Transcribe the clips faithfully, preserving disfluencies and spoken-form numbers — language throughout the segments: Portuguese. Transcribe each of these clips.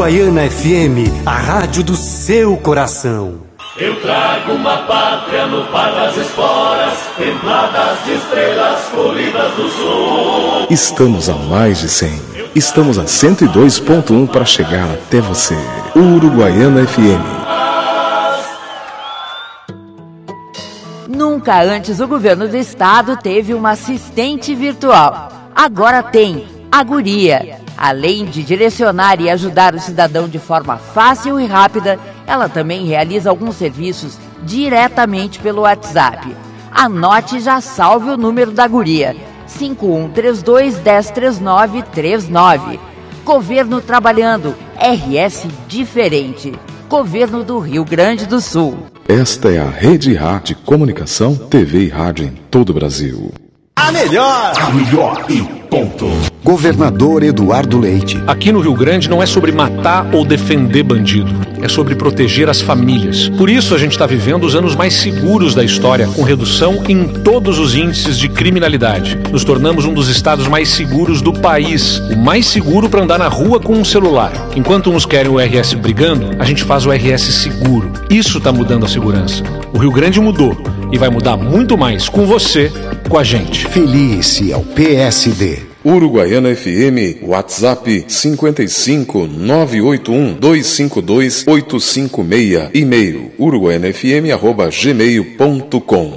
Uruguaiana F M, a rádio do seu coração. Eu trago uma pátria no par das esporas, templadas de estrelas colhidas do sul. Estamos a mais de cem. Estamos a cento e dois ponto um para chegar até você. Uruguaiana F M. Nunca antes o governo do estado teve uma assistente virtual. Agora tem a Guria. Além de direcionar e ajudar o cidadão de forma fácil e rápida, ela também realiza alguns serviços diretamente pelo WhatsApp. Anote e já salve o número da Guria: cinco um três dois, um zero três nove três nove. Governo trabalhando, R S diferente. Governo do Rio Grande do Sul. Esta é a Rede Rádio Comunicação, T V e rádio em todo o Brasil. A melhor! A melhor e ponto. Governador Eduardo Leite. Aqui no Rio Grande não é sobre matar ou defender bandido, é sobre proteger as famílias. Por isso a gente está vivendo os anos mais seguros da história, com redução em todos os índices de criminalidade. Nos tornamos um dos estados mais seguros do país, o mais seguro para andar na rua com um celular. Enquanto uns querem o R S brigando, a gente faz o R S seguro. Isso está mudando a segurança. O Rio Grande mudou e vai mudar muito mais com você, com a gente. Felice ao P S D. Uruguaiana F M, WhatsApp cinco cinco nove oito um dois cinco dois oito cinco seis, e-mail uruguaianafm arroba gmail ponto com.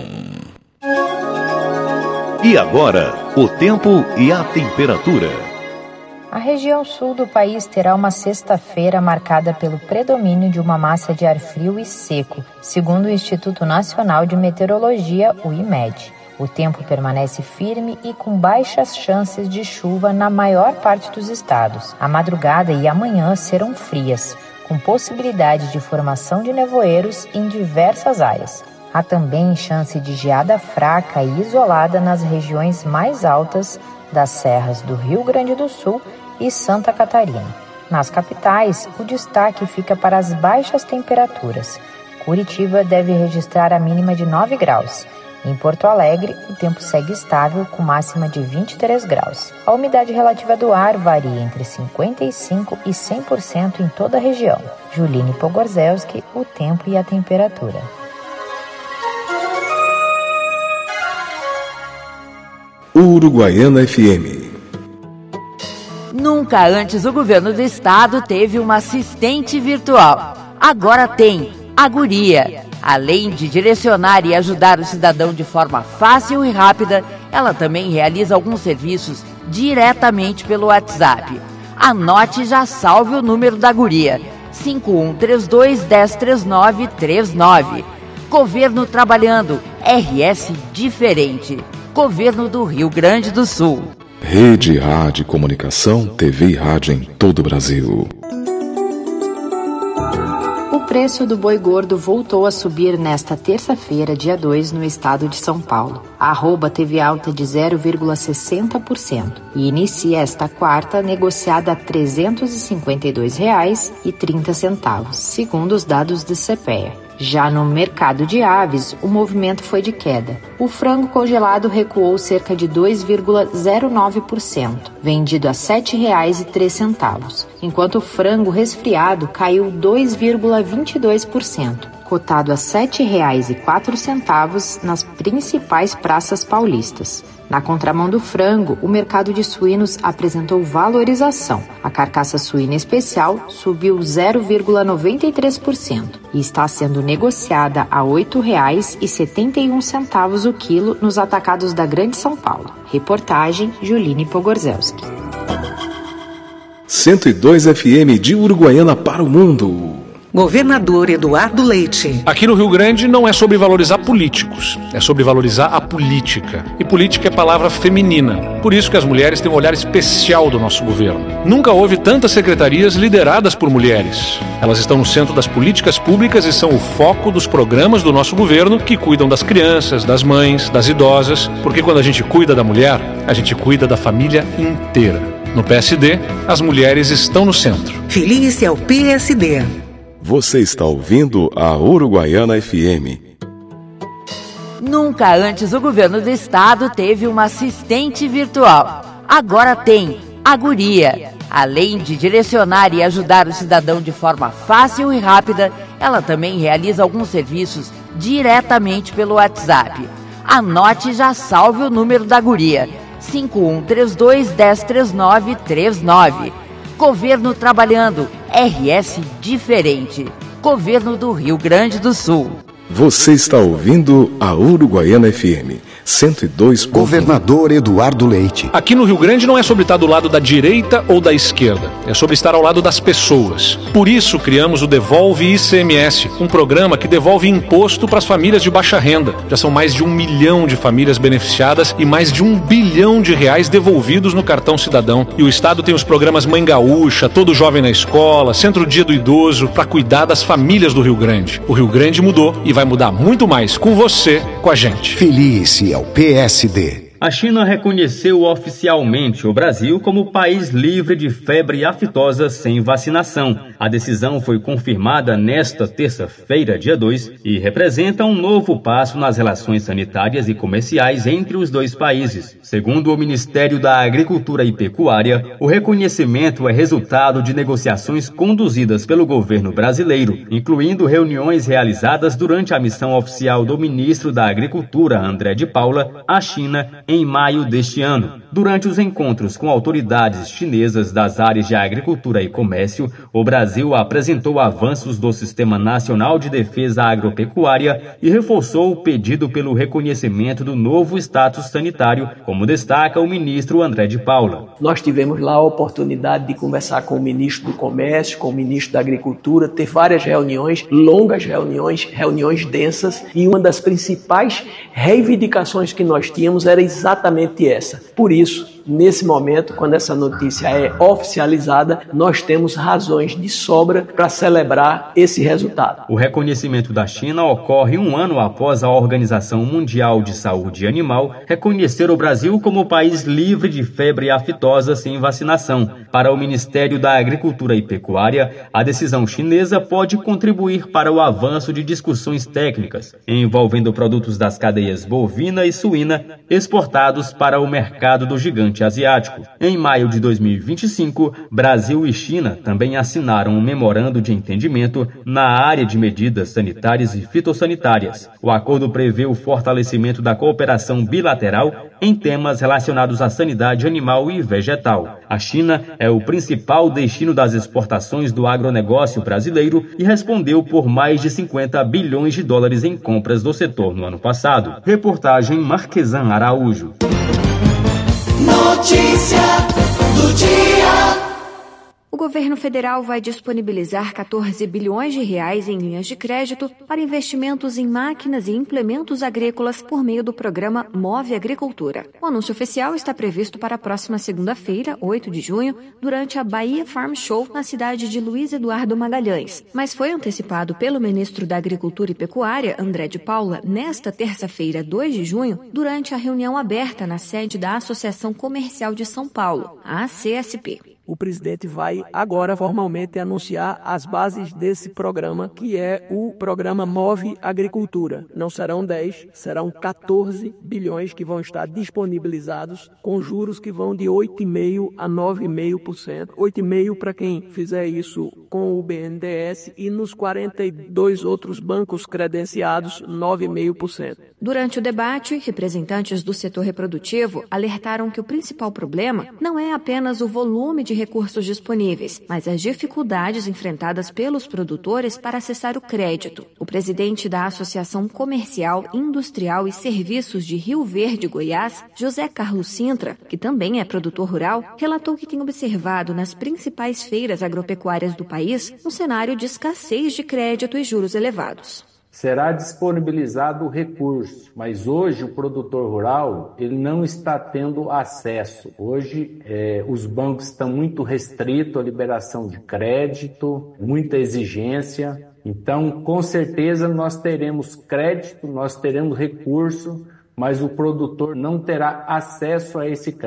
E agora, o tempo e a temperatura. A região sul do país terá uma sexta-feira marcada pelo predomínio de uma massa de ar frio e seco, segundo o Instituto Nacional de Meteorologia, o IMED. O tempo permanece firme e com baixas chances de chuva na maior parte dos estados. A madrugada e a manhã serão frias, com possibilidade de formação de nevoeiros em diversas áreas. Há também chance de geada fraca e isolada nas regiões mais altas das serras do Rio Grande do Sul e Santa Catarina. Nas capitais, o destaque fica para as baixas temperaturas. Curitiba deve registrar a mínima de nove graus. Em Porto Alegre, o tempo segue estável, com máxima de vinte e três graus. A umidade relativa do ar varia entre cinquenta e cinco por cento e cem por cento em toda a região. Juline Pogorzelski, o tempo e a temperatura. Uruguaiana F M. Nunca antes o governo do estado teve uma assistente virtual. Agora tem a Guria. Além de direcionar e ajudar o cidadão de forma fácil e rápida, ela também realiza alguns serviços diretamente pelo WhatsApp. Anote e já salve o número da Guria: cinco um três dois, um zero três nove três nove. Governo trabalhando, R S diferente. Governo do Rio Grande do Sul. Rede Rádio Comunicação, T V e rádio em todo o Brasil. O preço do boi gordo voltou a subir nesta terça-feira, dia dois, no estado de São Paulo. A arroba teve alta de zero vírgula sessenta por cento e inicia esta quarta negociada a trezentos e cinquenta e dois reais e trinta centavos, segundo os dados do CEPEA. Já no mercado de aves, o movimento foi de queda. O frango congelado recuou cerca de dois vírgula zero nove por cento, vendido a sete reais e três centavos, enquanto o frango resfriado caiu dois vírgula vinte e dois por cento, cotado a sete reais e quatro centavos nas principais praças paulistas. Na contramão do frango, o mercado de suínos apresentou valorização. A carcaça suína especial subiu zero vírgula noventa e três por cento e está sendo negociada a oito reais e setenta e um centavos o quilo nos atacados da Grande São Paulo. Reportagem Juline Pogorzelski. cento e dois F M de Uruguaiana para o mundo. Governador Eduardo Leite. Aqui no Rio Grande não é sobre valorizar políticos, é sobre valorizar a política. E política é palavra feminina. Por isso que as mulheres têm um olhar especial do nosso governo. Nunca houve tantas secretarias lideradas por mulheres. Elas estão no centro das políticas públicas e são o foco dos programas do nosso governo, que cuidam das crianças, das mães, das idosas, porque quando a gente cuida da mulher, a gente cuida da família inteira. No P S D, as mulheres estão no centro. Felice ao P S D. Você está ouvindo a Uruguaiana F M. Nunca antes o governo do estado teve uma assistente virtual. Agora tem a Guria. Além de direcionar e ajudar o cidadão de forma fácil e rápida, ela também realiza alguns serviços diretamente pelo WhatsApp. Anote e já salve o número da guria, cinco um três dois, um zero três nove três nove. Governo trabalhando, R S diferente. Governo do Rio Grande do Sul. Você está ouvindo a Uruguaiana F M cento e dois ponto um. Governador Eduardo Leite. Aqui no Rio Grande não é sobre estar do lado da direita ou da esquerda, é sobre estar ao lado das pessoas. Por isso criamos o Devolve I C M S, um programa que devolve imposto para as famílias de baixa renda. Já são mais de um milhão de famílias beneficiadas e mais de um bilhão de reais devolvidos no cartão cidadão. E o Estado tem os programas Mãe Gaúcha, Todo Jovem na Escola, Centro Dia do Idoso, para cuidar das famílias do Rio Grande. O Rio Grande mudou e vai mudar muito mais com você, com a gente. Felice ao P S D. A China reconheceu oficialmente o Brasil como país livre de febre aftosa sem vacinação. A decisão foi confirmada nesta terça-feira, dia dois, e representa um novo passo nas relações sanitárias e comerciais entre os dois países. Segundo o Ministério da Agricultura e Pecuária, o reconhecimento é resultado de negociações conduzidas pelo governo brasileiro, incluindo reuniões realizadas durante a missão oficial do ministro da Agricultura, André de Paula, à China, em maio deste ano. Durante os encontros com autoridades chinesas das áreas de agricultura e comércio, o Brasil apresentou avanços do Sistema Nacional de Defesa Agropecuária e reforçou o pedido pelo reconhecimento do novo status sanitário, como destaca o ministro André de Paula. Nós tivemos lá a oportunidade de conversar com o ministro do Comércio, com o ministro da Agricultura, ter várias reuniões, longas reuniões, reuniões densas, e uma das principais reivindicações que nós tínhamos era exatamente essa. Por isso, nesse momento, quando essa notícia é oficializada, nós temos razões de sobra para celebrar esse resultado. O reconhecimento da China ocorre um ano após a Organização Mundial de Saúde Animal reconhecer o Brasil como país livre de febre aftosa sem vacinação. Para o Ministério da Agricultura e Pecuária, a decisão chinesa pode contribuir para o avanço de discussões técnicas envolvendo produtos das cadeias bovina e suína exportados para o mercado do gigante asiático. Em maio de dois mil e vinte e cinco, Brasil e China também assinaram um memorando de entendimento na área de medidas sanitárias e fitossanitárias. O acordo prevê o fortalecimento da cooperação bilateral em temas relacionados à sanidade animal e vegetal. A China é o principal destino das exportações do agronegócio brasileiro e respondeu por mais de cinquenta bilhões de dólares em compras do setor no ano passado. Reportagem Marquesan Araújo. Notícia do dia. O governo federal vai disponibilizar quatorze bilhões de reais em linhas de crédito para investimentos em máquinas e implementos agrícolas por meio do programa Move Agricultura. O anúncio oficial está previsto para a próxima segunda-feira, oito de junho, durante a Bahia Farm Show na cidade de Luiz Eduardo Magalhães, mas foi antecipado pelo ministro da Agricultura e Pecuária, André de Paula, nesta terça-feira, dois de junho, durante a reunião aberta na sede da Associação Comercial de São Paulo, a A C S P. O presidente vai agora formalmente anunciar as bases desse programa, que é o programa Move Agricultura. Não serão dez, serão quatorze bilhões que vão estar disponibilizados, com juros que vão de oito vírgula cinco por cento a nove vírgula cinco por cento. oito vírgula cinco por cento para quem fizer isso com o B N D E S e nos quarenta e dois outros bancos credenciados, nove vírgula cinco por cento. Durante o debate, representantes do setor reprodutivo alertaram que o principal problema não é apenas o volume de recursos disponíveis, mas as dificuldades enfrentadas pelos produtores para acessar o crédito. O presidente da Associação Comercial, Industrial e Serviços de Rio Verde, Goiás, José Carlos Sintra, que também é produtor rural, relatou que tem observado nas principais feiras agropecuárias do país um cenário de escassez de crédito e juros elevados. Será disponibilizado o recurso, mas hoje o produtor rural ele não está tendo acesso. Hoje é, os bancos estão muito restritos à liberação de crédito, muita exigência. Então, com certeza, nós teremos crédito, nós teremos recurso, mas o produtor não terá acesso a esse crédito.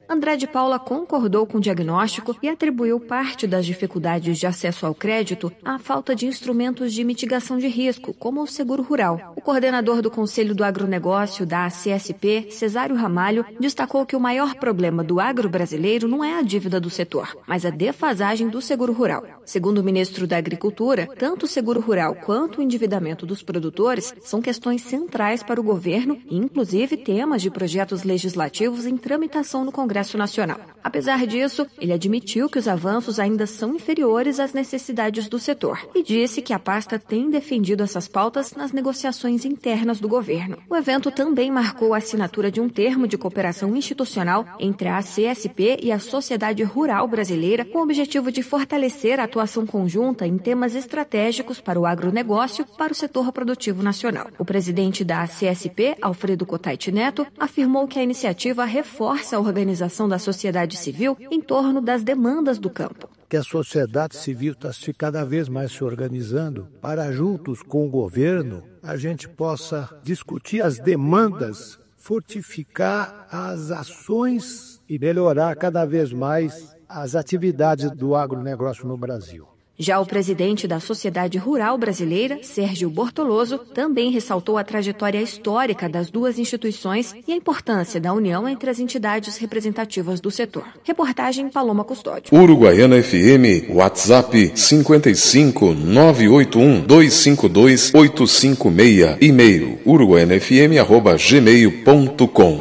André de Paula concordou com o diagnóstico e atribuiu parte das dificuldades de acesso ao crédito à falta de instrumentos de mitigação de risco, como o seguro rural. O coordenador do Conselho do Agronegócio da A C S P, Cesário Ramalho, destacou que o maior problema do agro brasileiro não é a dívida do setor, mas a defasagem do seguro rural. Segundo o ministro da Agricultura, tanto o seguro rural quanto o endividamento dos produtores são questões centrais para o governo e, inclusive, temas de projetos legislativos em tramitação no Congresso Nacional. Apesar disso, ele admitiu que os avanços ainda são inferiores às necessidades do setor e disse que a pasta tem defendido essas pautas nas negociações internas do governo. O evento também marcou a assinatura de um termo de cooperação institucional entre a A C S P e a Sociedade Rural Brasileira, com o objetivo de fortalecer a atuação conjunta em temas estratégicos para o agronegócio e para o setor produtivo nacional. O presidente da A C S P, Alfredo Cotait Neto, afirmou que a iniciativa reforça a organização da sociedade civil em torno das demandas do campo. Que a sociedade civil está se cada vez mais se organizando para, juntos com o governo, a gente possa discutir as demandas, fortificar as ações e melhorar cada vez mais as atividades do agronegócio no Brasil. Já o presidente da Sociedade Rural Brasileira, Sérgio Bortoloso, também ressaltou a trajetória histórica das duas instituições e a importância da união entre as entidades representativas do setor. Reportagem Paloma Custódio. Uruguaiana F M, WhatsApp cinco cinco nove oito um dois cinco dois oito cinco seis, e-mail uruguaianafm arroba gmail ponto com.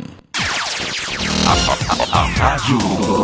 Rádio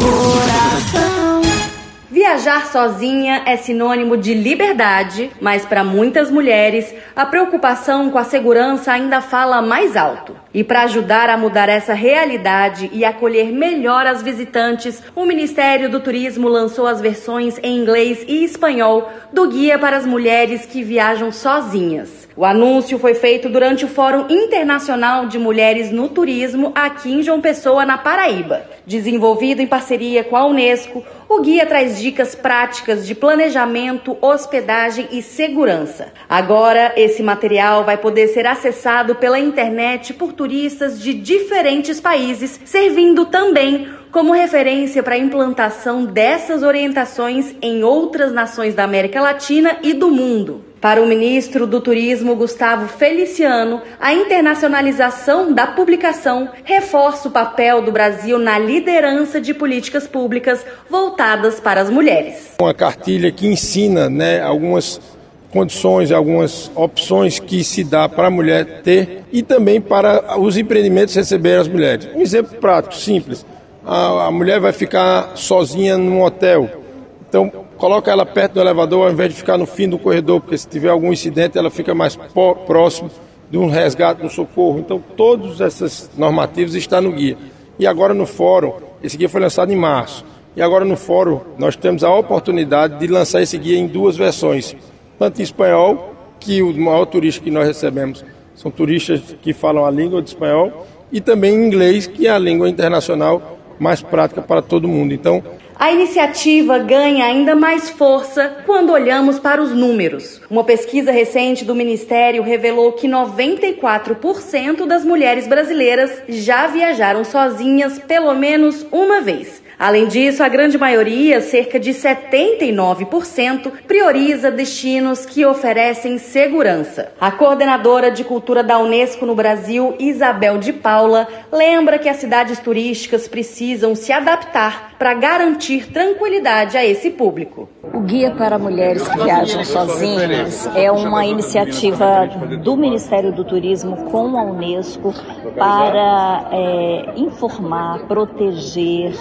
Viajar sozinha é sinônimo de liberdade, mas para muitas mulheres, a preocupação com a segurança ainda fala mais alto. E para ajudar a mudar essa realidade e acolher melhor as visitantes, o Ministério do Turismo lançou as versões em inglês e espanhol do Guia para as Mulheres que Viajam Sozinhas. O anúncio foi feito durante o Fórum Internacional de Mulheres no Turismo aqui em João Pessoa, na Paraíba. Desenvolvido em parceria com a Unesco, o guia traz dicas práticas de planejamento, hospedagem e segurança. Agora, esse material vai poder ser acessado pela internet por turistas de diferentes países, servindo também como referência para a implantação dessas orientações em outras nações da América Latina e do mundo. Para o ministro do Turismo, Gustavo Feliciano, a internacionalização da publicação reforça o papel do Brasil na liderança de políticas públicas voltadas para as mulheres. Uma cartilha que ensina, né, algumas condições, algumas opções que se dá para a mulher ter e também para os empreendimentos receberem as mulheres. Um exemplo prático, simples. A, a mulher vai ficar sozinha num hotel. Então, coloca ela perto do elevador ao invés de ficar no fim do corredor, porque se tiver algum incidente, ela fica mais próximo de um resgate, de um socorro. Então, todos esses normativos estão no guia. E agora no fórum, esse guia foi lançado em março. E agora no fórum, nós temos a oportunidade de lançar esse guia em duas versões. Tanto em espanhol, que o maior turista que nós recebemos são turistas que falam a língua de espanhol, e também em inglês, que é a língua internacional mais prática para todo mundo. Então, a iniciativa ganha ainda mais força quando olhamos para os números. Uma pesquisa recente do Ministério revelou que noventa e quatro por cento das mulheres brasileiras já viajaram sozinhas pelo menos uma vez. Além disso, a grande maioria, cerca de setenta e nove por cento, prioriza destinos que oferecem segurança. A coordenadora de cultura da Unesco no Brasil, Isabel de Paula, lembra que as cidades turísticas precisam se adaptar para garantir tranquilidade a esse público. O Guia para Mulheres que Viajam Sozinhas é uma iniciativa do Ministério do Turismo com a Unesco para é, informar, proteger,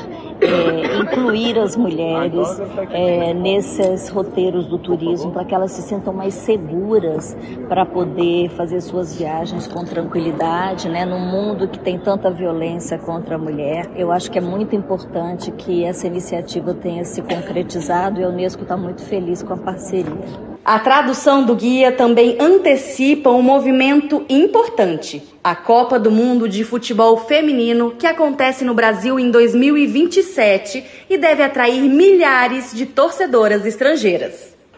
É, incluir as mulheres é, nesses roteiros do turismo para que elas se sintam mais seguras para poder fazer suas viagens com tranquilidade, né? Num mundo que tem tanta violência contra a mulher. Eu acho que é muito importante que essa iniciativa tenha se concretizado e a Unesco está muito feliz com a parceria. A tradução do guia também antecipa um movimento importante, a Copa do Mundo de Futebol Feminino, que acontece no Brasil em dois mil e vinte e sete e deve atrair milhares de torcedoras estrangeiras.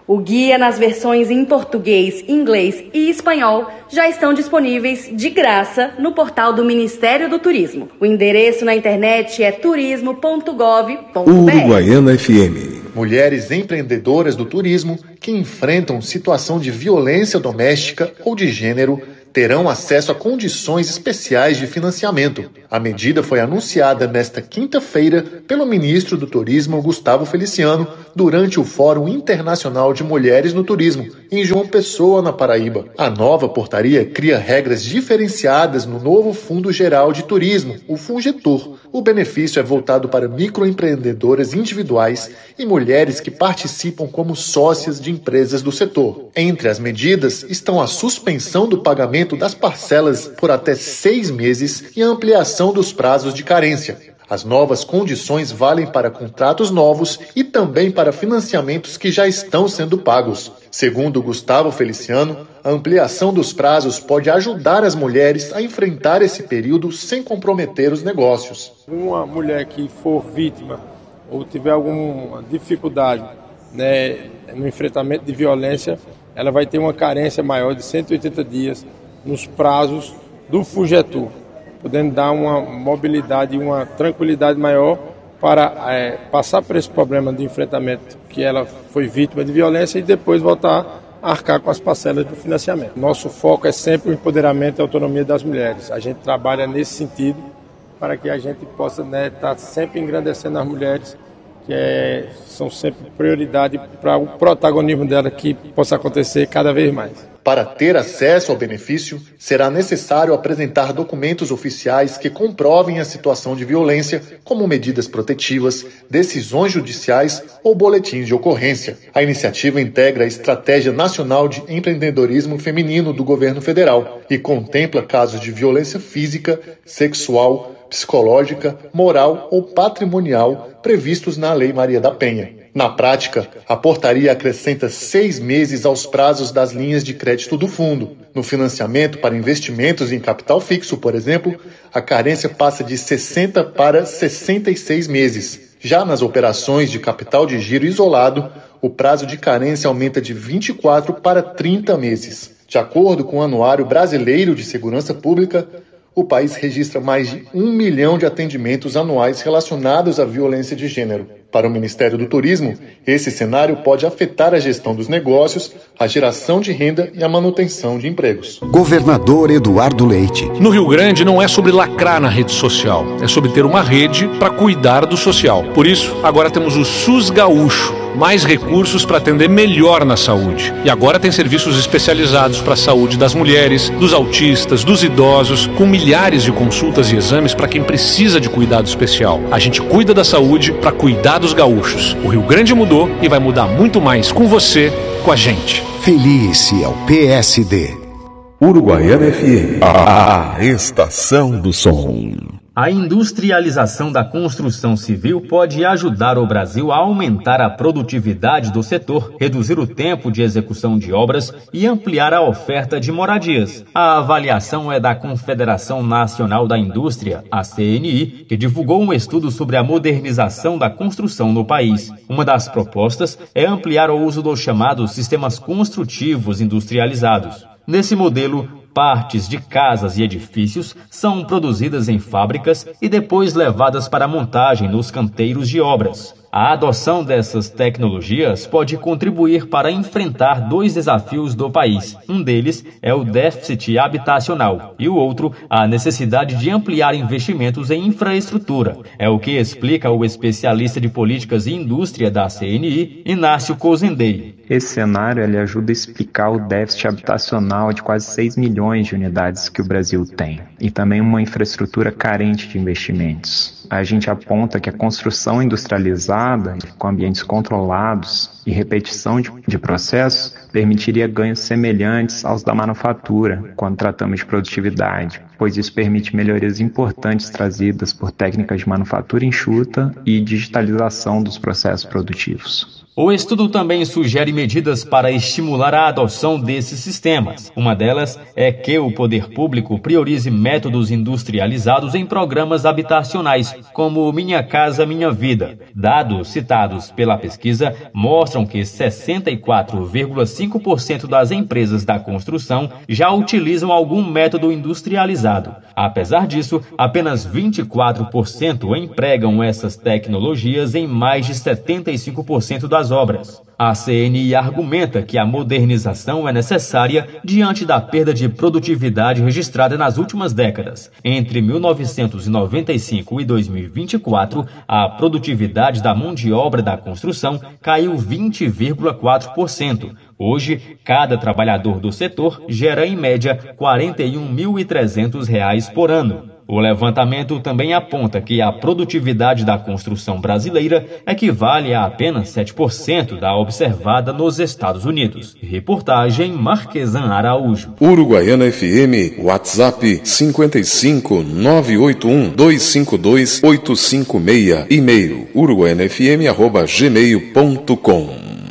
O guia, nas versões em português, inglês e espanhol, já estão disponíveis de graça no portal do Ministério do Turismo. O endereço na internet é turismo ponto gov ponto br. Uruguaiana F M. Mulheres empreendedoras do turismo que enfrentam situação de violência doméstica ou de gênero terão acesso a condições especiais de financiamento. A medida foi anunciada nesta quinta-feira pelo ministro do Turismo, Gustavo Feliciano, durante o Fórum Internacional de Mulheres no Turismo, em João Pessoa, na Paraíba. A nova portaria cria regras diferenciadas no novo Fundo Geral de Turismo, o FUNGETUR. O benefício é voltado para microempreendedoras individuais e mulheres que participam como sócias de empresas do setor. Entre as medidas estão a suspensão do pagamento das parcelas por até seis meses e a ampliação dos prazos de carência. As novas condições valem para contratos novos e também para financiamentos que já estão sendo pagos. Segundo Gustavo Feliciano, a ampliação dos prazos pode ajudar as mulheres a enfrentar esse período sem comprometer os negócios. Uma mulher que for vítima ou tiver alguma dificuldade, né, no enfrentamento de violência, ela vai ter uma carência maior de cento e oitenta dias nos prazos do FUNGETUR, podendo dar uma mobilidade e uma tranquilidade maior para é, passar por esse problema de enfrentamento que ela foi vítima de violência e depois voltar a arcar com as parcelas do financiamento. Nosso foco é sempre o empoderamento e a autonomia das mulheres. A gente trabalha nesse sentido para que a gente possa, né, estar sempre engrandecendo as mulheres, que é, são sempre prioridade para o protagonismo dela que possa acontecer cada vez mais. Para ter acesso ao benefício, será necessário apresentar documentos oficiais que comprovem a situação de violência, como medidas protetivas, decisões judiciais ou boletins de ocorrência. A iniciativa integra a Estratégia Nacional de Empreendedorismo Feminino do Governo Federal e contempla casos de violência física, sexual, psicológica, moral ou patrimonial previstos na Lei Maria da Penha. Na prática, a portaria acrescenta seis meses aos prazos das linhas de crédito do fundo. No financiamento para investimentos em capital fixo, por exemplo, a carência passa de sessenta para sessenta e seis meses. Já nas operações de capital de giro isolado, o prazo de carência aumenta de vinte e quatro para trinta meses. De acordo com o Anuário Brasileiro de Segurança Pública, o país registra mais de um milhão de atendimentos anuais relacionados à violência de gênero. Para o Ministério do Turismo, esse cenário pode afetar a gestão dos negócios, a geração de renda e a manutenção de empregos. Governador Eduardo Leite. No Rio Grande não é sobre lacrar na rede social, é sobre ter uma rede para cuidar do social. Por isso, agora temos o SUS Gaúcho, mais recursos para atender melhor na saúde. E agora tem serviços especializados para a saúde das mulheres, dos autistas, dos idosos, com milhares de consultas e exames para quem precisa de cuidado especial. A gente cuida da saúde para cuidar dos gaúchos. O Rio Grande mudou e vai mudar muito mais com você, com a gente. Felice ao P S D. Uruguaiana F M, a, a estação do som. A industrialização da construção civil pode ajudar o Brasil a aumentar a produtividade do setor, reduzir o tempo de execução de obras e ampliar a oferta de moradias. A avaliação é da Confederação Nacional da Indústria, a C N I, que divulgou um estudo sobre a modernização da construção no país. Uma das propostas é ampliar o uso dos chamados sistemas construtivos industrializados. Nesse modelo, partes de casas e edifícios são produzidas em fábricas e depois levadas para montagem nos canteiros de obras. A adoção dessas tecnologias pode contribuir para enfrentar dois desafios do país. Um deles é o déficit habitacional e o outro, a necessidade de ampliar investimentos em infraestrutura. É o que explica o especialista de políticas e indústria da C N I, Inácio Cozendei. Esse cenário ele ajuda a explicar o déficit habitacional de quase seis milhões de unidades que o Brasil tem e também uma infraestrutura carente de investimentos. A gente aponta que a construção industrializada, com ambientes controlados e repetição de, de processos, permitiria ganhos semelhantes aos da manufatura, quando tratamos de produtividade. pois isso permite melhorias importantes trazidas por técnicas de manufatura enxuta e digitalização dos processos produtivos. O estudo também sugere medidas para estimular a adoção desses sistemas. Uma delas é que o poder público priorize métodos industrializados em programas habitacionais, como Minha Casa Minha Vida. Dados citados pela pesquisa mostram que sessenta e quatro vírgula cinco por cento das empresas da construção já utilizam algum método industrializado. Apesar disso, apenas vinte e quatro por cento empregam essas tecnologias em mais de setenta e cinco por cento das obras. A C N I argumenta que a modernização é necessária diante da perda de produtividade registrada nas últimas décadas. Entre mil novecentos e noventa e cinco e dois mil e vinte e quatro, a produtividade da mão de obra da construção caiu vinte vírgula quatro por cento. Hoje, cada trabalhador do setor gera, em média, quarenta e um mil e trezentos reais por ano. O levantamento também aponta que a produtividade da construção brasileira equivale a apenas sete por cento da observada nos Estados Unidos. Reportagem Marquesan Araújo. Uruguaiana F M, WhatsApp cinco cinco nove oito um dois cinco dois oito cinco seis, e-mail uruguaiana f m arroba gmail ponto com.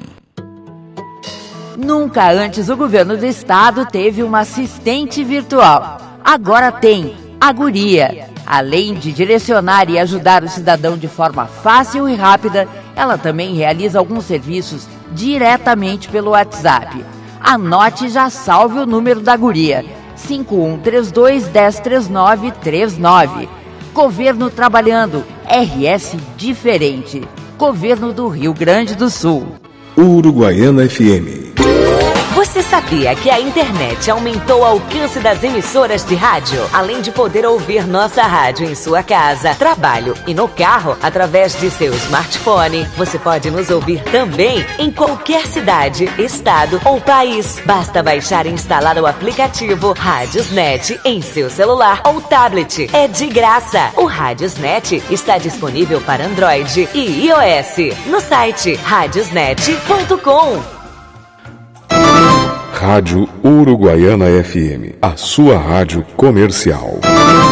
Nunca antes o governo do estado teve uma assistente virtual. Agora tem a Guria. Além de direcionar e ajudar o cidadão de forma fácil e rápida, ela também realiza alguns serviços diretamente pelo WhatsApp. Anote e já salve o número da Guria: cinco um três dois, um zero três nove três nove. Governo trabalhando, R S diferente. Governo do Rio Grande do Sul. Uruguaiana F M. Você sabia que a internet aumentou o alcance das emissoras de rádio? Além de poder ouvir nossa rádio em sua casa, trabalho e no carro, através de seu smartphone, você pode nos ouvir também em qualquer cidade, estado ou país. Basta baixar e instalar o aplicativo Radiosnet em seu celular ou tablet. É de graça. O Radiosnet está disponível para Android e iOS no site radiosnet ponto com. Rádio Uruguaiana F M, a sua rádio comercial.